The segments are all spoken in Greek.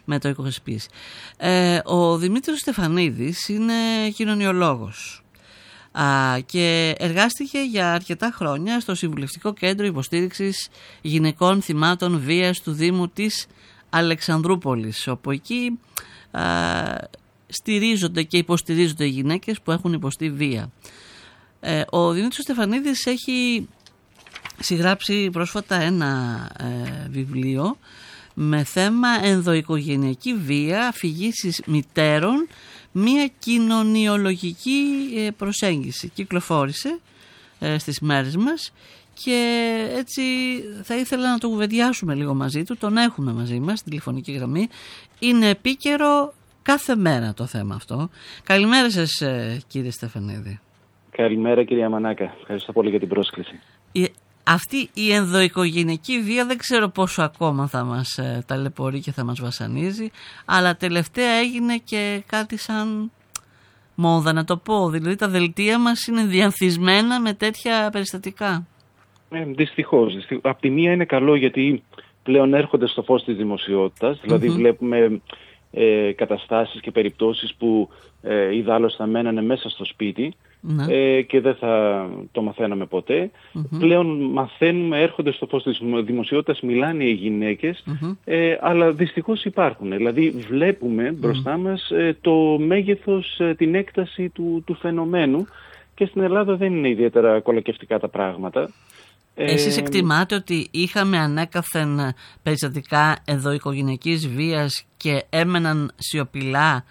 με το οικοσπίση. Ο Δημήτρης Στεφανίδης είναι κοινωνιολόγος και εργάστηκε για αρκετά χρόνια στο Συμβουλευτικό Κέντρο Υποστήριξης Γυναικών Θυμάτων Βίας του Δήμου της Αλεξανδρούπολης, όπου εκεί στηρίζονται και υποστηρίζονται οι γυναίκες που έχουν υποστεί βία. Ο Δημήτρης Στεφανίδης έχει συγγράψει πρόσφατα ένα βιβλίο με θέμα ενδοοικογενειακή βία, αφηγήσεις μητέρων, μια κοινωνιολογική προσέγγιση. Κυκλοφόρησε στις μέρες μας και έτσι θα ήθελα να το κουβεντιάσουμε λίγο μαζί του. Τον έχουμε μαζί μας στη τηλεφωνική γραμμή. Είναι επίκαιρο κάθε μέρα το θέμα αυτό. Καλημέρα σας, κύριε Στεφανίδη. Καλημέρα, κυρία Μανάκα. Ευχαριστώ πολύ για την πρόσκληση. Αυτή η ενδοοικογενειακή βία δεν ξέρω πόσο ακόμα θα μας ταλαιπωρεί και θα μας βασανίζει, αλλά τελευταία έγινε και κάτι σαν μόδα, να το πω. Δηλαδή τα δελτία μας είναι διανθισμένα με τέτοια περιστατικά. Δυστυχώς. Απ' τη μία είναι καλό γιατί πλέον έρχονται στο φως της δημοσιότητας, δηλαδή βλέπουμε καταστάσεις και περιπτώσεις που ιδάλλως θα μένανε μέσα στο σπίτι και δεν θα το μαθαίναμε ποτέ. Πλέον μαθαίνουμε, έρχονται στο φως της δημοσιότητας, μιλάνε οι γυναίκες, αλλά δυστυχώς υπάρχουν. Δηλαδή βλέπουμε μπροστά μας το μέγεθος, την έκταση του φαινομένου και στην Ελλάδα δεν είναι ιδιαίτερα κολακευτικά τα πράγματα. Εσείς εκτιμάτε ότι είχαμε ανέκαθεν περιστατικά ενδοοικογενειακής βίας και έμεναν σιωπηλά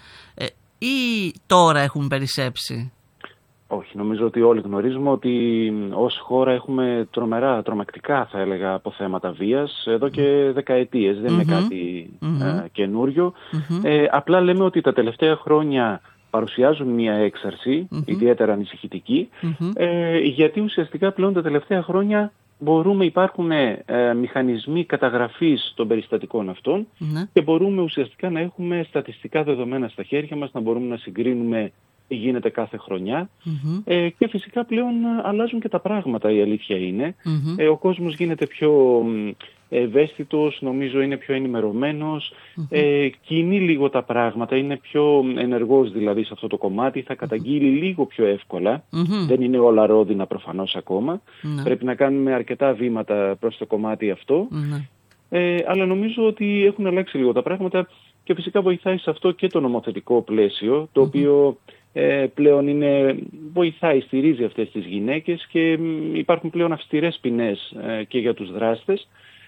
ή τώρα έχουν περισσέψει? Όχι, νομίζω ότι όλοι γνωρίζουμε ότι ως χώρα έχουμε τρομακτικά θα έλεγα αποθέματα βίας εδώ και δεκαετίες, δεν είναι κάτι καινούριο. Απλά λέμε ότι τα τελευταία χρόνια παρουσιάζουν μια έξαρση, ιδιαίτερα ανησυχητική, γιατί ουσιαστικά πλέον τα τελευταία χρόνια υπάρχουν μηχανισμοί καταγραφής των περιστατικών αυτών και μπορούμε ουσιαστικά να έχουμε στατιστικά δεδομένα στα χέρια μας, να μπορούμε να συγκρίνουμε τι γίνεται κάθε χρονιά και φυσικά πλέον αλλάζουν και τα πράγματα, η αλήθεια είναι. Ο κόσμος γίνεται πιο ευαίσθητος, νομίζω είναι πιο ενημερωμένος, κινεί λίγο τα πράγματα, είναι πιο ενεργός δηλαδή σε αυτό το κομμάτι, θα καταγγείλει λίγο πιο εύκολα. Δεν είναι όλα ρόδινα προφανώς ακόμα. Πρέπει να κάνουμε αρκετά βήματα προς το κομμάτι αυτό. Αλλά νομίζω ότι έχουν αλλάξει λίγο τα πράγματα και φυσικά βοηθάει σε αυτό και το νομοθετικό πλαίσιο, το οποίο πλέον βοηθάει, στηρίζει αυτές τις γυναίκες και υπάρχουν πλέον αυστηρές ποινές και για τους δράστες.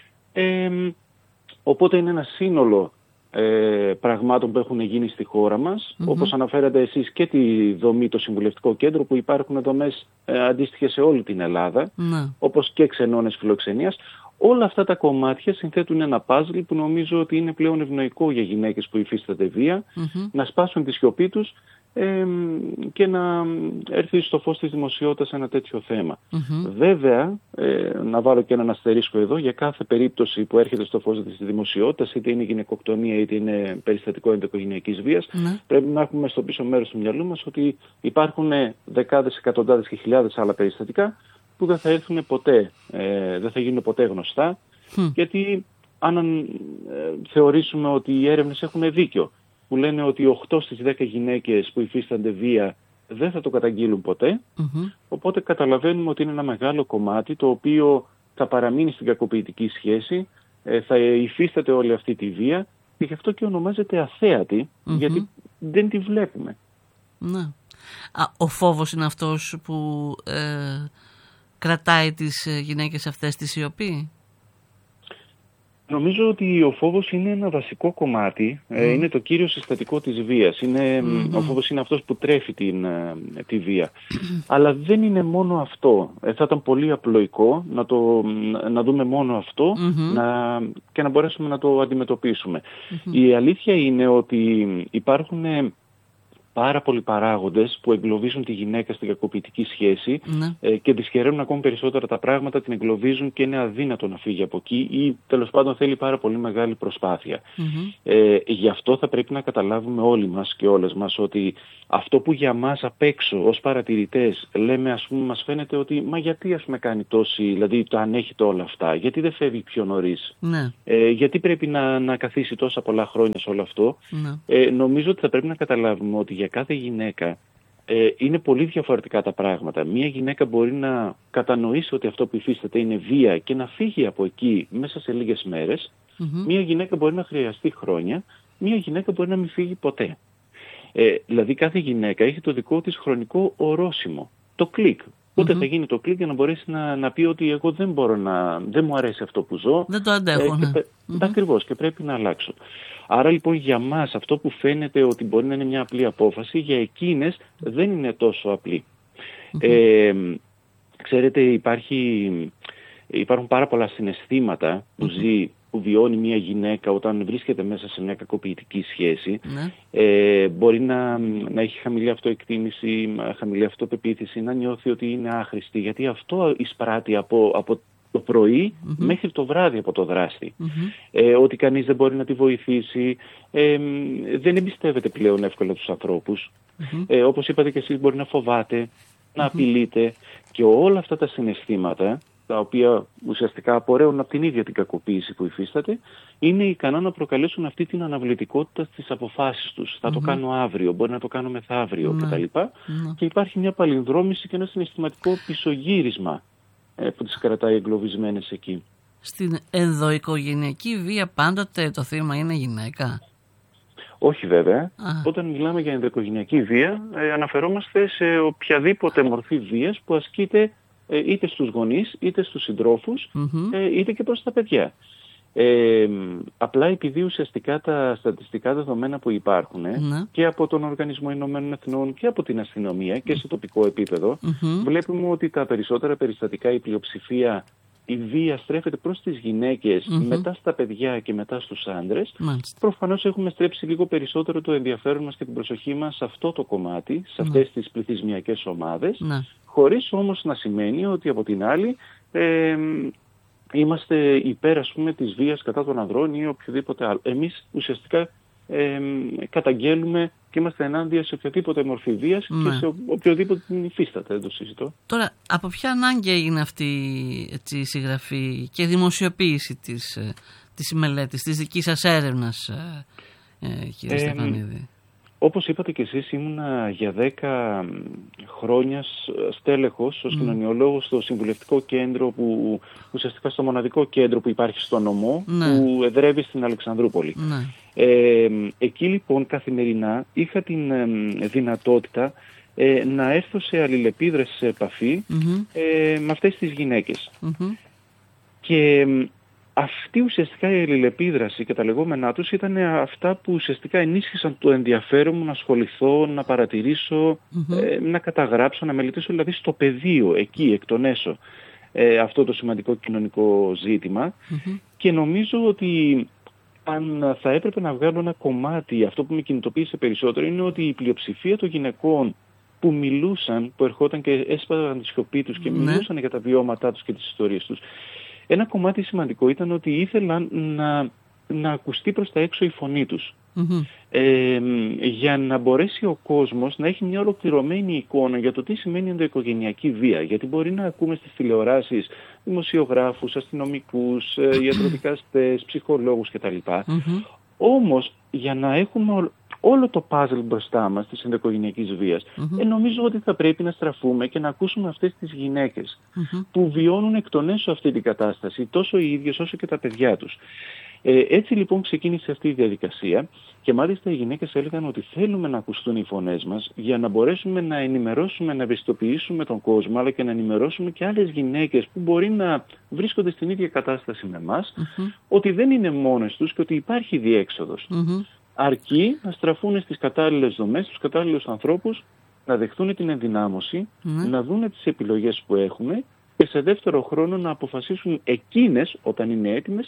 Οπότε είναι ένα σύνολο πραγμάτων που έχουν γίνει στη χώρα μας, όπως αναφέρατε εσείς και τη δομή, το Συμβουλευτικό Κέντρο, που υπάρχουν δομές αντίστοιχες σε όλη την Ελλάδα, όπως και ξενώνες φιλοξενίας. Όλα αυτά τα κομμάτια συνθέτουν ένα παζλ που νομίζω ότι είναι πλέον ευνοϊκό για γυναίκες που υφίσταται βία, να σπάσουν τη σιωπή τους και να έρθει στο φως της δημοσιότητας ένα τέτοιο θέμα. Βέβαια, να βάλω και έναν αστερίσκο εδώ, για κάθε περίπτωση που έρχεται στο φως της δημοσιότητας, είτε είναι γυναικοκτονία είτε είναι περιστατικό ενδοοικογενειακής βίας, πρέπει να έχουμε στο πίσω μέρος του μυαλού μας ότι υπάρχουν δεκάδες, εκατοντάδες και χιλιάδες άλλα περιστατικά που δεν θα έρθουν ποτέ, δεν θα γίνουν ποτέ γνωστά, γιατί αν θεωρήσουμε ότι οι έρευνες έχουν δίκιο, που λένε ότι 8 στις 10 γυναίκες που υφίστανται βία δεν θα το καταγγείλουν ποτέ, οπότε καταλαβαίνουμε ότι είναι ένα μεγάλο κομμάτι το οποίο θα παραμείνει στην κακοποιητική σχέση, θα υφίσταται όλη αυτή τη βία και γι' αυτό και ονομάζεται αθέατη, γιατί δεν τη βλέπουμε. Ο φόβος είναι αυτός που κρατάει τις γυναίκες αυτές στη σιωπή? Νομίζω ότι ο φόβος είναι ένα βασικό κομμάτι, είναι το κύριο συστατικό της βίας. Ο φόβος είναι αυτός που τρέφει τη βία. Αλλά δεν είναι μόνο αυτό. Θα ήταν πολύ απλοϊκό να δούμε μόνο αυτό και να μπορέσουμε να το αντιμετωπίσουμε. Η αλήθεια είναι ότι υπάρχουν πάρα πολλοί παράγοντες που εγκλωβίζουν τη γυναίκα στην κακοποιητική σχέση και δυσχεραίνουν ακόμη περισσότερα τα πράγματα, την εγκλωβίζουν και είναι αδύνατο να φύγει από εκεί ή τέλος πάντων θέλει πάρα πολύ μεγάλη προσπάθεια. Γι' αυτό θα πρέπει να καταλάβουμε όλοι μας και όλες μας ότι αυτό που για μας απ' έξω ως παρατηρητές λέμε, ας πούμε, μας φαίνεται ότι μα γιατί ας πούμε κάνει τόση, δηλαδή το ανέχεται όλα αυτά, γιατί δεν φεύγει πιο νωρίς, γιατί πρέπει να καθίσει τόσα πολλά χρόνια σε όλο αυτό. Νομίζω ότι θα πρέπει να καταλάβουμε ότι για κάθε γυναίκα είναι πολύ διαφορετικά τα πράγματα. Μία γυναίκα μπορεί να κατανοήσει ότι αυτό που υφίσταται είναι βία και να φύγει από εκεί μέσα σε λίγες μέρες. Μία γυναίκα μπορεί να χρειαστεί χρόνια, μία γυναίκα μπορεί να μην φύγει ποτέ. Δηλαδή κάθε γυναίκα έχει το δικό της χρονικό ορόσημο, το κλικ. Πότε θα γίνει το κλικ για να μπορέσει να πει ότι εγώ δεν μου αρέσει αυτό που ζω. Δεν το αντέχω. Ακριβώς, και πρέπει να αλλάξω. Άρα λοιπόν για μας αυτό που φαίνεται ότι μπορεί να είναι μια απλή απόφαση, για εκείνες δεν είναι τόσο απλή. Ξέρετε, υπάρχουν πάρα πολλά συναισθήματα που βιώνει μια γυναίκα όταν βρίσκεται μέσα σε μια κακοποιητική σχέση. Μπορεί να έχει χαμηλή αυτοεκτίμηση, χαμηλή αυτοπεποίθηση, να νιώθει ότι είναι άχρηστη, γιατί αυτό εισπράττει από το πρωί μέχρι το βράδυ από το δράστη. Ότι κανείς δεν μπορεί να τη βοηθήσει, δεν εμπιστεύεται πλέον εύκολα τους ανθρώπους. Όπως είπατε και εσείς, μπορεί να φοβάται, να απειλείται, και όλα αυτά τα συναισθήματα, τα οποία ουσιαστικά απορρέουν από την ίδια την κακοποίηση που υφίσταται, είναι ικανά να προκαλέσουν αυτή την αναβλητικότητα στις αποφάσεις τους. Θα το κάνω αύριο, μπορεί να το κάνω μεθαύριο κτλ. Και υπάρχει μια παλινδρόμηση και ένα συναισθηματικό πισωγύρισμα που τις κρατάει εγκλωβισμένες εκεί. Στην ενδοοικογενειακή βία πάντοτε το θύμα είναι γυναίκα? Όχι βέβαια. Όταν μιλάμε για ενδοοικογενειακή βία, αναφερόμαστε σε οποιαδήποτε μορφή βίας που ασκείται είτε στους γονείς, είτε στους συντρόφους, είτε και προς τα παιδιά. Απλά επειδή ουσιαστικά τα στατιστικά δεδομένα που υπάρχουν και από τον Οργανισμό Ηνωμένων Εθνών και από την αστυνομία και σε τοπικό επίπεδο, βλέπουμε ότι τα περισσότερα περιστατικά, η πλειοψηφία, η βία στρέφεται προς τις γυναίκες, μετά στα παιδιά και μετά στους άντρες. Προφανώς έχουμε στρέψει λίγο περισσότερο το ενδιαφέρον μας και την προσοχή μας σε αυτό το κομμάτι, σε αυτές τις πληθυσμιακές ομάδες, χωρίς όμως να σημαίνει ότι από την άλλη είμαστε υπέρ, ας πούμε, της βίας κατά των ανδρών ή οποιοδήποτε άλλο. Εμείς ουσιαστικά καταγγέλουμε και είμαστε ενάντια σε οποιαδήποτε μορφή βίας και σε οποιοδήποτε την υφίσταται, δεν το συζητώ. Τώρα, από ποια ανάγκη έγινε αυτή η συγγραφή και δημοσιοποίηση της μελέτης, της δικής σας έρευνας, κύριε Στεφανίδη? Όπως είπατε και εσείς, ήμουνα για 10 χρόνια στέλεχος ως κοινωνιολόγος στο συμβουλευτικό κέντρο, ουσιαστικά στο μοναδικό κέντρο που υπάρχει στο νομό, που εδρεύει στην Αλεξανδρούπολη. Εκεί λοιπόν καθημερινά είχα την δυνατότητα να έρθω σε αλληλεπίδραση, σε επαφή με αυτές τις γυναίκες. Και αυτή ουσιαστικά η αλληλεπίδραση και τα λεγόμενά τους ήταν αυτά που ουσιαστικά ενίσχυσαν το ενδιαφέρον μου να ασχοληθώ, να παρατηρήσω, να καταγράψω, να μελετήσω, δηλαδή στο πεδίο, εκεί, εκ των έσω, αυτό το σημαντικό κοινωνικό ζήτημα. Και νομίζω ότι αν θα έπρεπε να βγάλω ένα κομμάτι, αυτό που με κινητοποίησε περισσότερο είναι ότι η πλειοψηφία των γυναικών που μιλούσαν, που ερχόταν και έσπαζαν τη σιωπή τους και μιλούσαν για τα βιώματά τους και τις ιστορίες τους, ένα κομμάτι σημαντικό ήταν ότι ήθελαν να ακουστεί προς τα έξω η φωνή τους. Για να μπορέσει ο κόσμος να έχει μια ολοκληρωμένη εικόνα για το τι σημαίνει ενδοοικογενειακή βία. Γιατί μπορεί να ακούμε στις τηλεοράσεις δημοσιογράφους, αστυνομικούς, ιατροδικαστές, ψυχολόγους κτλ. Όμως για να έχουμε όλο το πάζλ μπροστά μας της ενδοοικογενειακής βίας, νομίζω ότι θα πρέπει να στραφούμε και να ακούσουμε αυτές τις γυναίκες που βιώνουν εκ των έσω αυτή την κατάσταση, τόσο οι ίδιες όσο και τα παιδιά τους. Έτσι λοιπόν ξεκίνησε αυτή η διαδικασία και μάλιστα οι γυναίκες έλεγαν ότι θέλουμε να ακουστούν οι φωνές μας για να μπορέσουμε να ενημερώσουμε, να ευαισθητοποιήσουμε τον κόσμο, αλλά και να ενημερώσουμε και άλλες γυναίκες που μπορεί να βρίσκονται στην ίδια κατάσταση με εμάς, ότι δεν είναι μόνες τους και ότι υπάρχει διέξοδος. Αρκεί να στραφούν στις κατάλληλες δομές, στους κατάλληλους ανθρώπους, να δεχτούν την ενδυνάμωση, να δουν τις επιλογές που έχουμε και σε δεύτερο χρόνο να αποφασίσουν εκείνες, όταν είναι έτοιμες,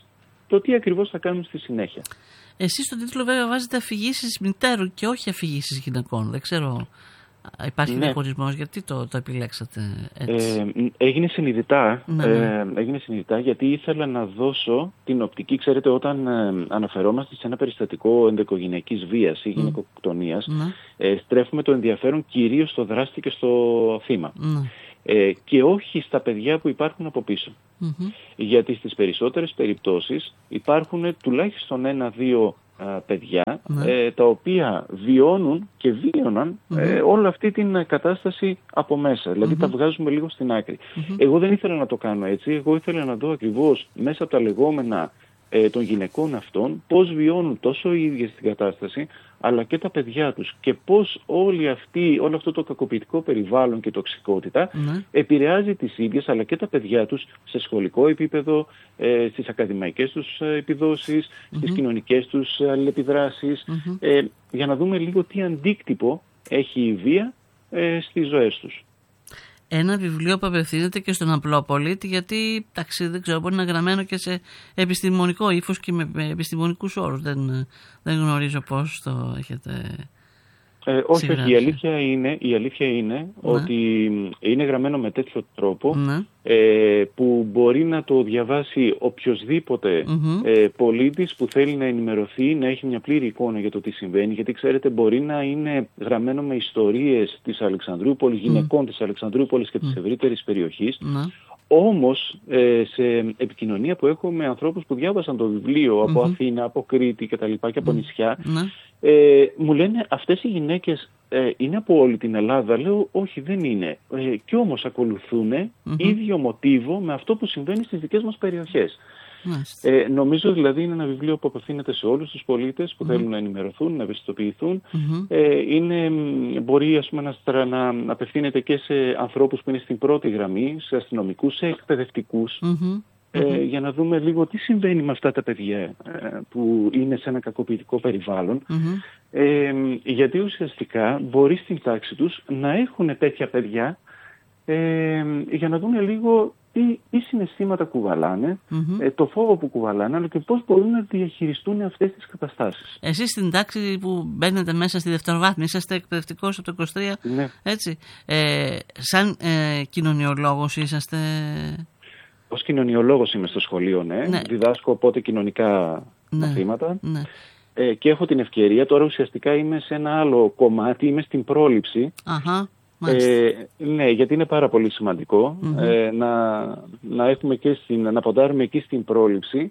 το τι ακριβώς θα κάνουν στη συνέχεια. Εσείς στον τίτλο βέβαια βάζετε αφηγήσεις μητέρου και όχι αφηγήσεις γυναικών. Δεν ξέρω, υπάρχει διαχωρισμός, γιατί το επιλέξατε έτσι? Έγινε συνειδητά, γιατί ήθελα να δώσω την οπτική, ξέρετε, όταν αναφερόμαστε σε ένα περιστατικό ενδοοικογενειακής βίας ή γυναικοκτονίας, στρέφουμε το ενδιαφέρον κυρίως στο δράστη και στο θύμα. Και όχι στα παιδιά που υπάρχουν από πίσω. Γιατί στις περισσότερες περιπτώσεις υπάρχουν τουλάχιστον 1-2 παιδιά τα οποία βιώνουν και βίωναν όλη αυτή την κατάσταση από μέσα. Δηλαδή τα βγάζουμε λίγο στην άκρη. Εγώ δεν ήθελα να το κάνω έτσι. Εγώ ήθελα να δω ακριβώς μέσα από τα λεγόμενα των γυναικών αυτών πώς βιώνουν τόσο οι ίδιες την κατάσταση, αλλά και τα παιδιά τους, και πώς όλο αυτό το κακοποιητικό περιβάλλον και τοξικότητα επηρεάζει τις ίδιες αλλά και τα παιδιά τους σε σχολικό επίπεδο, στις ακαδημαϊκές τους επιδόσεις, στις κοινωνικές τους αλληλεπιδράσεις, για να δούμε λίγο τι αντίκτυπο έχει η βία στις ζωές τους. Ένα βιβλίο που απευθύνεται και στον απλό πολίτη, γιατί δεν ξέρω, μπορεί να είναι γραμμένο και σε επιστημονικό ύφος και με επιστημονικούς όρους. Δεν γνωρίζω πώς το έχετε όχι, η αλήθεια είναι ότι είναι γραμμένο με τέτοιο τρόπο που μπορεί να το διαβάσει οποιοσδήποτε πολίτης που θέλει να ενημερωθεί, να έχει μια πλήρη εικόνα για το τι συμβαίνει, γιατί ξέρετε, μπορεί να είναι γραμμένο με ιστορίες της Αλεξανδρούπολης, γυναικών της Αλεξανδρούπολης και της ευρύτερης περιοχής. Όμως σε επικοινωνία που έχω με ανθρώπους που διάβασαν το βιβλίο από Αθήνα, από Κρήτη και τα λοιπά, και από νησιά, μου λένε αυτές οι γυναίκες είναι από όλη την Ελλάδα. Λέω όχι, δεν είναι. Κι όμως ακολουθούν ίδιο μοτίβο με αυτό που συμβαίνει στις δικές μας περιοχές. Νομίζω δηλαδή είναι ένα βιβλίο που απευθύνεται σε όλους τους πολίτες που θέλουν να ενημερωθούν, να ευαισθητοποιηθούν. Μπορεί να απευθύνεται και σε ανθρώπους που είναι στην πρώτη γραμμή, σε αστυνομικούς, σε εκπαιδευτικούς, για να δούμε λίγο τι συμβαίνει με αυτά τα παιδιά που είναι σε ένα κακοποιητικό περιβάλλον, γιατί ουσιαστικά μπορεί στην τάξη τους να έχουν τέτοια παιδιά, για να δούμε λίγο τι συναισθήματα κουβαλάνε, το φόβο που κουβαλάνε, αλλά και πώς μπορούν να διαχειριστούν αυτές τις καταστάσεις. Εσείς στην τάξη που μπαίνετε μέσα στη δευτεροβάθμια, είσαστε εκπαιδευτικός από το 23, έτσι. Σαν κοινωνιολόγος είσαστε? Ως κοινωνιολόγος είμαι στο σχολείο, διδάσκω οπότε κοινωνικά μαθήματα. Και έχω την ευκαιρία, τώρα ουσιαστικά είμαι σε ένα άλλο κομμάτι, είμαι στην πρόληψη. Γιατί είναι πάρα πολύ σημαντικό να έχουμε και να ποντάρουμε εκεί στην πρόληψη,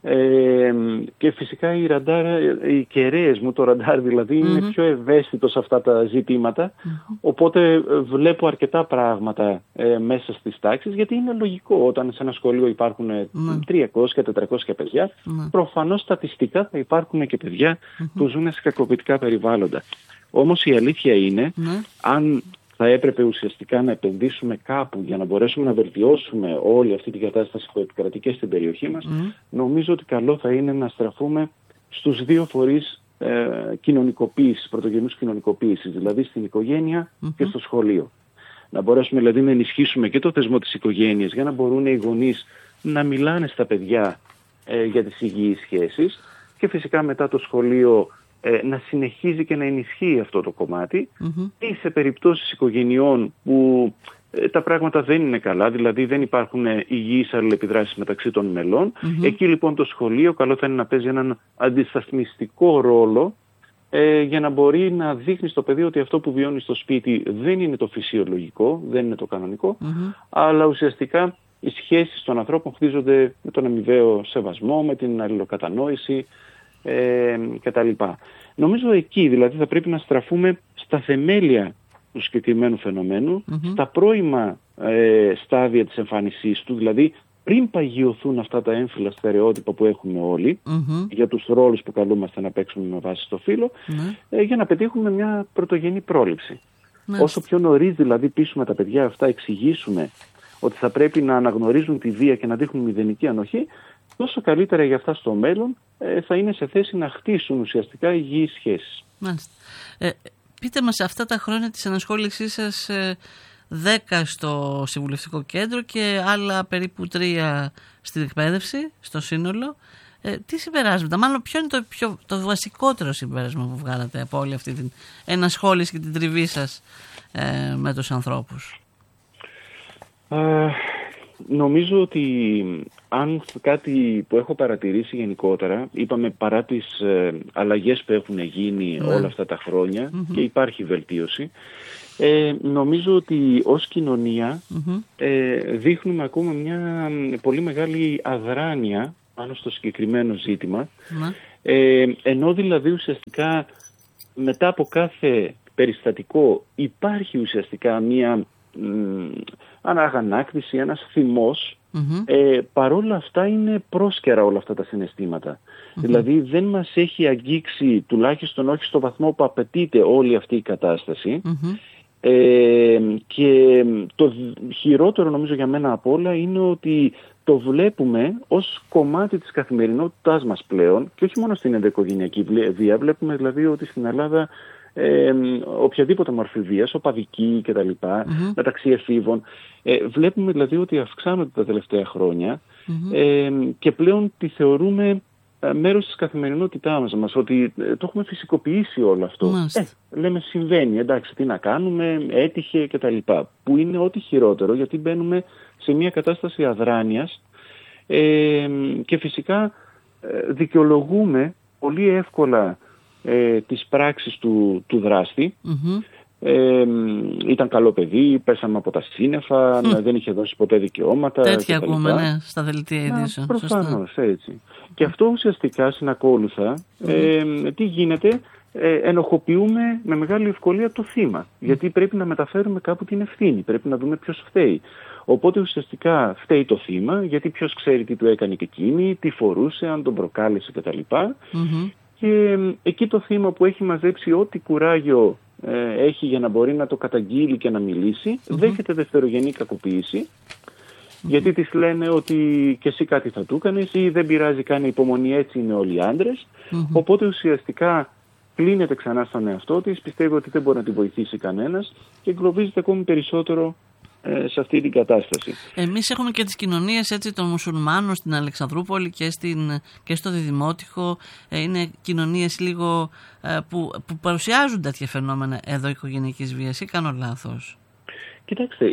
και φυσικά οι κεραίες μου, το ραντάρ δηλαδή, είναι πιο ευαίσθητο σε αυτά τα ζητήματα, οπότε βλέπω αρκετά πράγματα μέσα στις τάξεις, γιατί είναι λογικό όταν σε ένα σχολείο υπάρχουν 300-400 παιδιά, προφανώς στατιστικά θα υπάρχουν και παιδιά που ζουν σε κακοποιητικά περιβάλλοντα. Όμως η αλήθεια είναι, αν θα έπρεπε ουσιαστικά να επενδύσουμε κάπου για να μπορέσουμε να βελτιώσουμε όλη αυτή την κατάσταση που επικρατεί και στην περιοχή μας, νομίζω ότι καλό θα είναι να στραφούμε στους 2 φορείς κοινωνικοποίησης, πρωτογενούς κοινωνικοποίησης, δηλαδή στην οικογένεια και στο σχολείο. Να μπορέσουμε δηλαδή να ενισχύσουμε και το θεσμό της οικογένειας, για να μπορούν οι γονείς να μιλάνε στα παιδιά για τις υγιείς σχέσεις, και φυσικά μετά το σχολείο να συνεχίζει και να ενισχύει αυτό το κομμάτι, ή σε περιπτώσεις οικογενειών που τα πράγματα δεν είναι καλά, δηλαδή δεν υπάρχουν υγιείς αλληλεπιδράσεις μεταξύ των μελών, εκεί λοιπόν το σχολείο καλό θα είναι να παίζει έναν αντισταθμιστικό ρόλο, για να μπορεί να δείχνει στο παιδί ότι αυτό που βιώνει στο σπίτι δεν είναι το φυσιολογικό, δεν είναι το κανονικό, αλλά ουσιαστικά οι σχέσεις των ανθρώπων χτίζονται με τον αμοιβαίο σεβασμό, με την αλληλοκατανόηση κτλ. Νομίζω εκεί δηλαδή θα πρέπει να στραφούμε στα θεμέλια του συγκεκριμένου φαινομένου, στα πρώιμα στάδια της εμφάνισής του, δηλαδή πριν παγιωθούν αυτά τα έμφυλα στερεότυπα που έχουμε όλοι, για τους ρόλους που καλούμαστε να παίξουμε με βάση στο φύλο, για να πετύχουμε μια πρωτογενή πρόληψη. Όσο πιο νωρίς δηλαδή πείσουμε τα παιδιά αυτά, εξηγήσουμε ότι θα πρέπει να αναγνωρίζουν τη βία και να δείχνουν μηδενική ανοχή, τόσο καλύτερα για αυτά στο μέλλον θα είναι σε θέση να χτίσουν ουσιαστικά υγιείς σχέσεις. Μάλιστα. Πείτε μας, αυτά τα χρόνια της ανασχόλησής σας, 10 στο Συμβουλευτικό Κέντρο και άλλα περίπου 3 στην εκπαίδευση, στο σύνολο, Τι συμπεράσματα, μάλλον ποιο είναι το βασικότερο συμπέρασμα που βγάλατε από όλη αυτή την ενασχόληση και την τριβή σας με τους ανθρώπους? Νομίζω ότι αν κάτι που έχω παρατηρήσει γενικότερα, είπαμε παρά τις αλλαγές που έχουν γίνει όλα αυτά τα χρόνια και υπάρχει βελτίωση, νομίζω ότι ως κοινωνία δείχνουμε ακόμα μια πολύ μεγάλη αδράνεια πάνω στο συγκεκριμένο ζήτημα, ενώ δηλαδή ουσιαστικά μετά από κάθε περιστατικό υπάρχει ουσιαστικά μια αναγανάκτηση, ένας θυμός, παρόλα αυτά είναι πρόσκαιρα όλα αυτά τα συναισθήματα. Δηλαδή δεν μας έχει αγγίξει, τουλάχιστον όχι στο βαθμό που απαιτείται, όλη αυτή η κατάσταση. Και το χειρότερο νομίζω για μένα απ' όλα είναι ότι το βλέπουμε ως κομμάτι της καθημερινότητάς μας πλέον, και όχι μόνο στην ενδοοικογενειακή βία. Βλέπουμε δηλαδή ότι στην Ελλάδα οποιαδήποτε μορφή βίας, οπαδική κτλ, μεταξύ εφήβων, βλέπουμε δηλαδή ότι αυξάνονται τα τελευταία χρόνια και πλέον τη θεωρούμε μέρος της καθημερινότητάς μας, ότι το έχουμε φυσικοποιήσει όλο αυτό. Λέμε συμβαίνει, εντάξει, τι να κάνουμε, έτυχε κτλ. Που είναι ό,τι χειρότερο, γιατί μπαίνουμε σε μια κατάσταση αδράνειας και φυσικά δικαιολογούμε πολύ εύκολα τις πράξεις του δράστη. Ήταν καλό παιδί, πέσαμε από τα σύννεφα, δεν είχε δώσει ποτέ δικαιώματα. Τέτοια ακούμε, στα δελτία ειδήσεων. Προφανώς, έτσι. Και αυτό ουσιαστικά συνακόλουθα, τι γίνεται, ενοχοποιούμε με μεγάλη ευκολία το θύμα. Γιατί πρέπει να μεταφέρουμε κάπου την ευθύνη, πρέπει να δούμε ποιος φταίει. Οπότε ουσιαστικά φταίει το θύμα, γιατί ποιος ξέρει τι του έκανε και εκείνη, τι φορούσε, αν τον προκάλεσε κτλ. Και εκεί το θύμα που έχει μαζέψει ό,τι κουράγιο έχει για να μπορεί να το καταγγείλει και να μιλήσει, δέχεται δευτερογενή κακοποίηση, γιατί της λένε ότι και εσύ κάτι θα του έκανες ή δεν πειράζει, κάνει υπομονή, έτσι είναι όλοι οι άντρες. Οπότε ουσιαστικά κλείνεται ξανά στον εαυτό της, πιστεύει ότι δεν μπορεί να την βοηθήσει κανένας και εγκλωβίζεται ακόμη περισσότερο σε αυτή την κατάσταση. Εμείς έχουμε και τις κοινωνίες έτσι των μουσουλμάνων στην Αλεξανδρούπολη και στο Διδημότυχο. Είναι κοινωνίες λίγο που παρουσιάζουν τέτοια φαινόμενα εδώ οικογενειακής βίας, ή κάνω λάθος? Κοιτάξτε,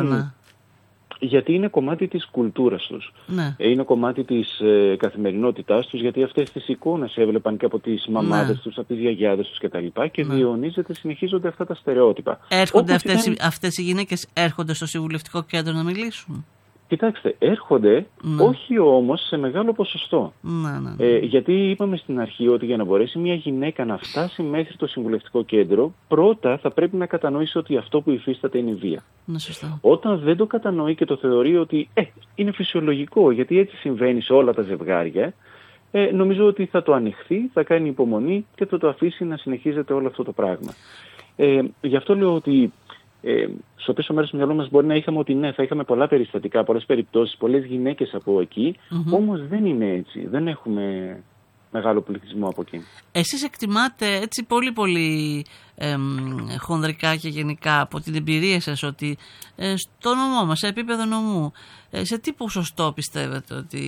γιατί είναι κομμάτι της κουλτούρας τους. Είναι κομμάτι της καθημερινότητάς τους, γιατί αυτές τις εικόνες έβλεπαν και από τις μαμάδες τους, από τις γιαγιάδες τους κτλ. Και συνεχίζονται αυτά τα στερεότυπα. Έρχονται αυτές οι γυναίκες στο συμβουλευτικό κέντρο να μιλήσουν? Κοιτάξτε, έρχονται, όχι όμως σε μεγάλο ποσοστό. Γιατί είπαμε στην αρχή ότι για να μπορέσει μια γυναίκα να φτάσει μέχρι το συμβουλευτικό κέντρο, πρώτα θα πρέπει να κατανοήσει ότι αυτό που υφίσταται είναι βία. Όταν δεν το κατανοεί και το θεωρεί ότι είναι φυσιολογικό, γιατί έτσι συμβαίνει σε όλα τα ζευγάρια, νομίζω ότι θα το ανοιχθεί, θα κάνει υπομονή και θα το αφήσει να συνεχίζεται όλο αυτό το πράγμα. Γι' αυτό λέω ότι στο πίσω μέρος του μυαλού μας μπορεί να είχαμε ότι ναι, θα είχαμε πολλά περιστατικά, πολλές περιπτώσεις, πολλές γυναίκες από εκεί, όμως δεν είναι έτσι. Δεν έχουμε μεγάλο πληθυσμό από εκεί. Εσείς εκτιμάτε έτσι πολύ πολύ χονδρικά και γενικά από την εμπειρία σας ότι στο νομό μας, σε επίπεδο νομού, σε τι ποσοστό πιστεύετε ότι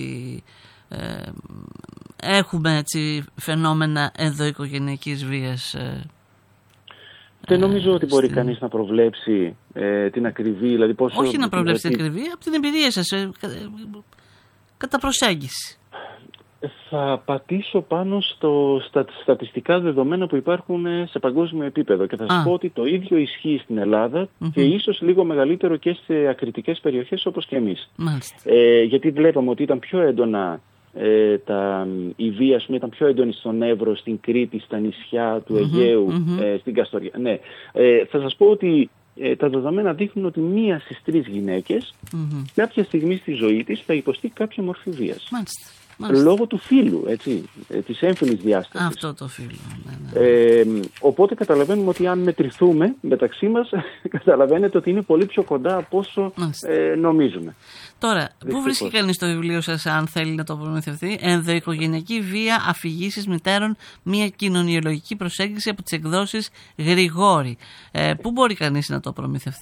έχουμε έτσι φαινόμενα ενδοοικογενειακής βίας? Δεν νομίζω ότι μπορεί κανείς να προβλέψει την ακριβή, δηλαδή πόσο... Όχι να προβλέψει την ακριβή, από την εμπειρία σας, κατά προσέγγιση. Θα πατήσω πάνω στα στατιστικά δεδομένα που υπάρχουν σε παγκόσμιο επίπεδο και θα σας πω ότι το ίδιο ισχύει στην Ελλάδα και ίσως λίγο μεγαλύτερο και σε ακριτικές περιοχές όπως και εμείς. Γιατί βλέπαμε ότι ήταν πιο έντονα η βία ήταν πιο έντονη στον Εύρο, στην Κρήτη, στα νησιά του Αιγαίου, στην Καστοριά. Ναι. Θα σας πω ότι τα δεδομένα δείχνουν ότι 1 στις 3 γυναίκες κάποια στιγμή στη ζωή της θα υποστεί κάποια μορφή βίας. Λόγω του φύλου, έτσι, της έμφυλης διάστασης. Αυτό το φύλο. Οπότε καταλαβαίνουμε ότι αν μετρηθούμε μεταξύ μας, καταλαβαίνετε ότι είναι πολύ πιο κοντά από όσο νομίζουμε. Τώρα, πού βρίσκει κανείς το βιβλίο σας, αν θέλει να το προμηθευτεί? Ενδοοικογενειακή βία, αφηγήσεις μητέρων, μια κοινωνιολογική προσέγγιση, από τις εκδόσεις Γρηγόρη. Πού μπορεί κανείς να το προμηθευτεί?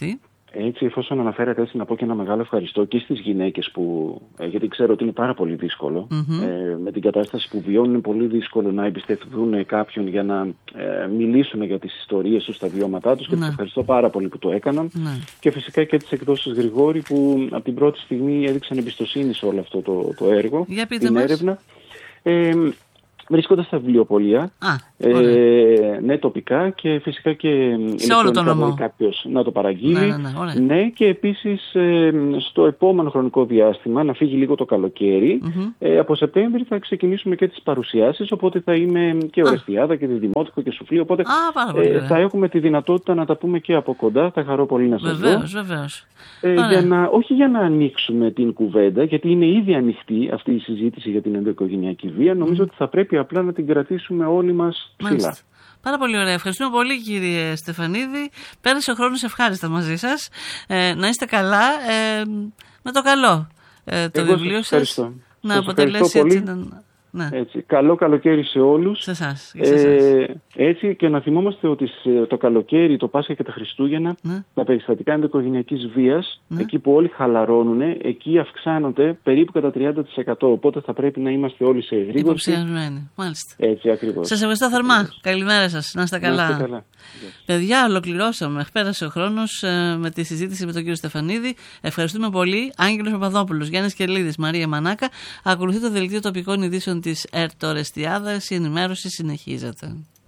Έτσι, εφόσον αναφέρατε, έτσι να πω και ένα μεγάλο ευχαριστώ και στις γυναίκες που, γιατί ξέρω ότι είναι πάρα πολύ δύσκολο, με την κατάσταση που βιώνουν είναι πολύ δύσκολο να εμπιστευτούν κάποιον για να μιλήσουν για τις ιστορίες τους, τα βιώματά τους, και τις ευχαριστώ πάρα πολύ που το έκαναν, και φυσικά και τις εκδόσεις Γρηγόρη που από την πρώτη στιγμή έδειξαν εμπιστοσύνη σε όλο αυτό το έργο, την έρευνα. Βρίσκονται στα βιβλιοπωλεία, ναι, τοπικά, και φυσικά και ηλεκτρονικά μπορεί κάποιος να το παραγγείλει. Ναι, και επίσης στο επόμενο χρονικό διάστημα, να φύγει λίγο το καλοκαίρι, από Σεπτέμβρη θα ξεκινήσουμε και τις παρουσιάσεις, οπότε θα είμαι και Ορεστιάδα και Δημότικο και Σουφλί, οπότε θα έχουμε τη δυνατότητα να τα πούμε και από κοντά. Θα χαρώ πολύ να σας δω. Βεβαίως. Όχι για να ανοίξουμε την κουβέντα, γιατί είναι ήδη ανοιχτή αυτή η συζήτηση για την ενδοοικογενειακή βία. Νομίζω ότι θα πρέπει απλά να την κρατήσουμε όλοι μας ψηλά. Πάρα πολύ ωραία. Ευχαριστούμε πολύ, κύριε Στεφανίδη. Πέρασε ο χρόνος ευχάριστα μαζί σας. Να είστε καλά. Με το καλό το βιβλίο σας να αποτελέσει έτσι. Ναι. Έτσι, καλό καλοκαίρι σε όλους. Σε εσάς. Έτσι, και να θυμόμαστε ότι το καλοκαίρι, το Πάσχα και τα Χριστούγεννα, τα περιστατικά ενδοοικογενειακής βίας, εκεί που όλοι χαλαρώνουν, εκεί αυξάνονται περίπου κατά 30%. Οπότε θα πρέπει να είμαστε όλοι σε εγρήγορση. Υποψιασμένοι. Μάλιστα. Έτσι ακριβώς. Σας ευχαριστώ θερμά. Καλημέρα σας. Να είστε καλά. Παιδιά, ολοκληρώσαμε. Πέρασε ο χρόνος με τη συζήτηση με τον κύριο Στεφανίδη. Ευχαριστούμε πολύ. Άγγελος Παπαδόπουλος, Γιάννης Κερλίδης, Μαρία Μανάκα. Ακολουθεί το δελτίο τοπικών ειδήσεων της ΕΡΤ Ορεστιάδας. Η ενημέρωση συνεχίζεται.